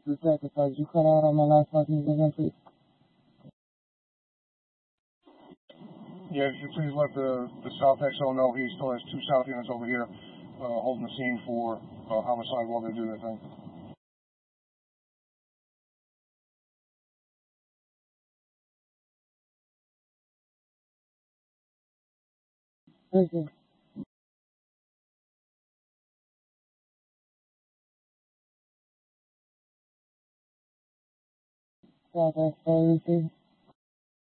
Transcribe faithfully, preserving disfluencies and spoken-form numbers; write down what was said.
to sacrifice. You cut out on my last fucking again, please. Yeah, if you please let the, the South X O know he still has two South units over here uh, holding the scene for uh, homicide while they do their thing. Thank you. South X O,